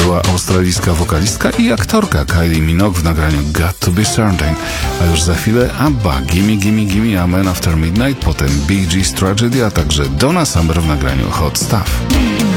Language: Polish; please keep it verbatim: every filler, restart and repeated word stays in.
była australijska wokalistka i aktorka Kylie Minogue w nagraniu Got to be Certain, a już za chwilę ABBA, Gimme Gimme Gimme Amen After Midnight, potem Bee Gees Tragedy, a także Donna Summer w nagraniu Hot Stuff.